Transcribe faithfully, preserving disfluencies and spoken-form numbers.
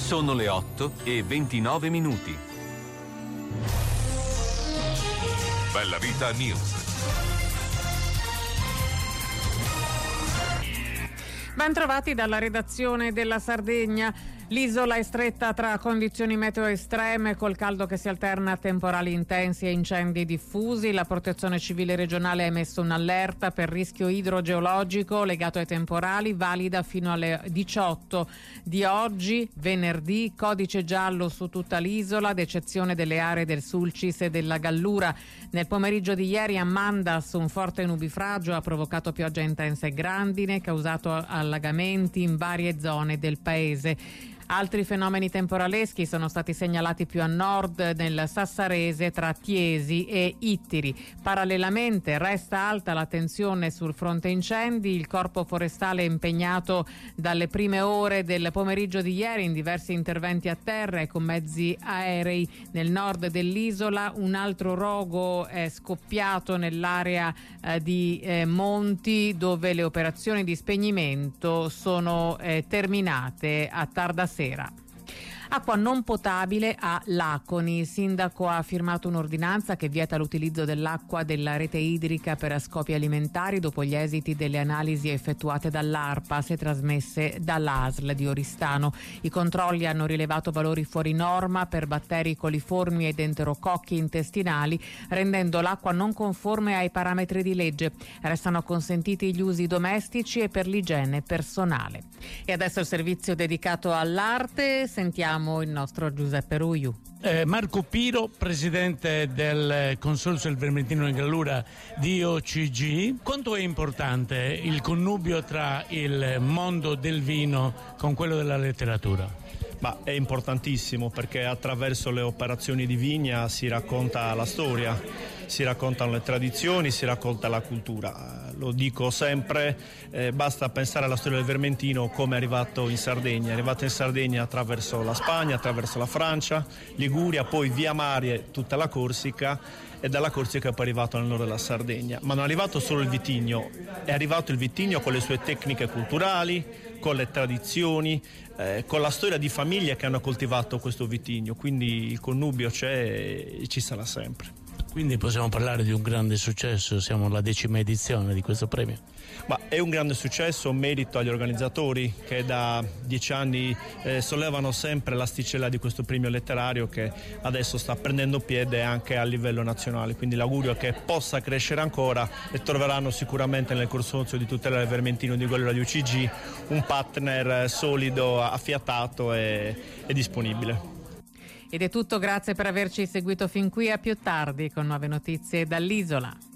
Sono le otto e ventinove minuti. Bella Vita News. Ben trovati dalla redazione della Sardegna. L'isola è stretta tra condizioni meteo estreme, col caldo che si alterna a temporali intensi e incendi diffusi. La Protezione Civile regionale ha emesso un'allerta per rischio idrogeologico legato ai temporali, valida fino alle diciotto di oggi, venerdì. Codice giallo su tutta l'isola, ad eccezione delle aree del Sulcis e della Gallura. Nel pomeriggio di ieri a Mandas un forte nubifragio ha provocato pioggia intensa e grandine, causato allagamenti in varie zone del paese. Altri fenomeni temporaleschi sono stati segnalati più a nord, nel Sassarese, tra Tiesi e Ittiri. Parallelamente resta alta la tensione sul fronte incendi. Il corpo forestale è impegnato dalle prime ore del pomeriggio di ieri in diversi interventi a terra e con mezzi aerei nel nord dell'isola. Un altro rogo è scoppiato nell'area eh, di eh, Monti, dove le operazioni di spegnimento sono eh, terminate a tarda sera. Acqua non potabile a Laconi. Il sindaco ha firmato un'ordinanza che vieta l'utilizzo dell'acqua della rete idrica per scopi alimentari dopo gli esiti delle analisi effettuate dall'ARPAS e trasmesse dall'A S L di Oristano. I controlli hanno rilevato valori fuori norma per batteri coliformi ed enterococchi intestinali, rendendo l'acqua non conforme ai parametri di legge. Restano consentiti gli usi domestici e per l'igiene personale. E adesso il servizio dedicato all'arte. Sentiamo il nostro Giuseppe Ruiu. Eh, Marco Piro, presidente del Consorzio del Vermentino in Gallura di O C G. Quanto è importante il connubio tra il mondo del vino con quello della letteratura? Ma è importantissimo, perché attraverso le operazioni di vigna si racconta la storia, si raccontano le tradizioni, si racconta la cultura. Lo dico sempre, eh, basta pensare alla storia del Vermentino come è arrivato in Sardegna. È arrivato in Sardegna attraverso la Spagna, attraverso la Francia, Liguria, poi via mare tutta la Corsica, e dalla Corsica poi è arrivato nel nord della Sardegna. Ma non è arrivato solo il vitigno, è arrivato il vitigno con le sue tecniche culturali, con le tradizioni, eh, con la storia di famiglie che hanno coltivato questo vitigno, quindi il connubio c'è e ci sarà sempre. Quindi possiamo parlare di un grande successo, siamo alla decima edizione di questo premio. Ma è un grande successo, merito agli organizzatori che da dieci anni eh, sollevano sempre l'asticella di questo premio letterario, che adesso sta prendendo piede anche a livello nazionale, quindi l'augurio è che possa crescere ancora e troveranno sicuramente nel Consorzio di tutela del Vermentino di Gallura di U C G un partner solido, affiatato e, e disponibile. Ed è tutto, grazie per averci seguito fin qui, a più tardi con nuove notizie dall'isola.